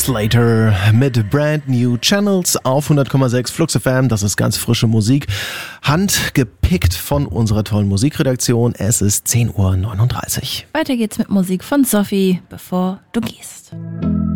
Slater mit Brand New Channels auf 100,6 Flux FM. Das ist ganz frische Musik, handgepickt von unserer tollen Musikredaktion. Es ist 10:39 Uhr. Weiter geht's mit Musik von Sophie, bevor du gehst.